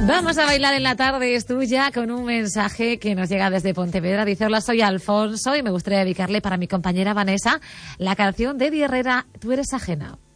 Vamos a bailar en la tarde, es tuya, con un mensaje que nos llega desde Pontevedra. Dice: hola, soy Alfonso y me gustaría dedicarle para mi compañera Vanessa la canción de Eddie Herrera, Tú eres ajena.